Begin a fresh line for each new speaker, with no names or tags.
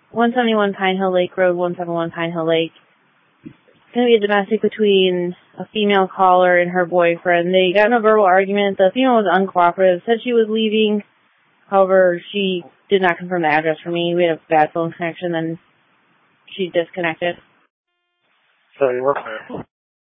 171 Pine Hill Lake Road, 171 Pine Hill Lake. It's going to be a domestic between a female caller and her boyfriend. They got in a verbal argument. The female was uncooperative, said she was leaving. However, she did not confirm the address for me. We had a bad phone connection, then she disconnected.
So you work there?